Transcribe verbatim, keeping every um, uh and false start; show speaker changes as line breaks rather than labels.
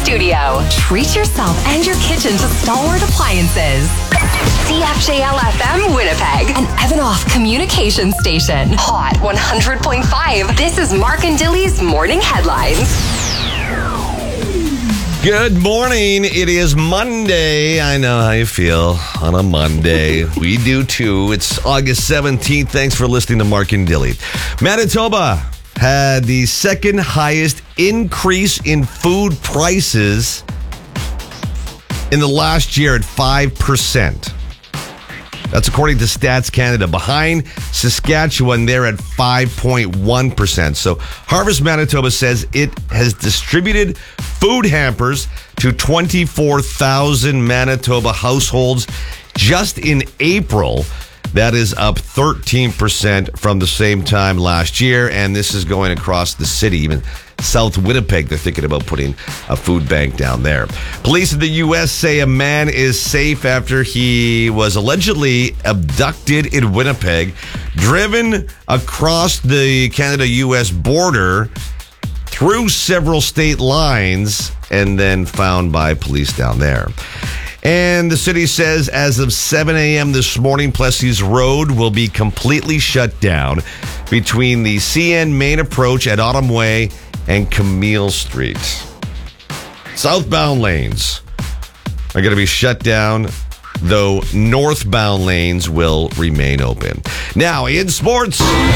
studio. Treat yourself and your kitchen to Stalwart Appliances. C F J L F M Winnipeg, an Evanoff communication station. Hot one hundred point five. This is Mark and Dilly's Morning Headlines.
Good morning. It is Monday. I know how you feel on a Monday. We do too. It's August seventeenth. Thanks for listening to Mark and Dilly. Manitoba had the second highest increase in food prices in the last year at five percent. That's according to Stats Canada. Behind Saskatchewan, they're at five point one percent. So Harvest Manitoba says it has distributed food hampers to twenty-four thousand Manitoba households just in April. That is up thirteen percent from the same time last year, and this is going across the city. Even South Winnipeg, they're thinking about putting a food bank down there. Police in the U S say a man is safe after he was allegedly abducted in Winnipeg, driven across the Canada-U S border through several state lines, and then found by police down there. And the city says as of seven a.m. this morning, Plessis Road will be completely shut down between the C N main approach at Autumn Way and Camille Street. Southbound lanes are going to be shut down, though northbound lanes will remain open. Now, in sports,